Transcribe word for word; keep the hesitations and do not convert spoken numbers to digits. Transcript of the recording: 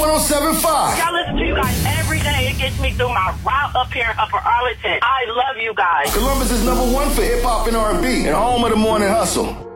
one oh seven point five. I listen to you guys every day. It gets me through my route up here in Upper Arlington. I love you guys. Columbus is number one for hip hop and R and B, and home of the morning hustle.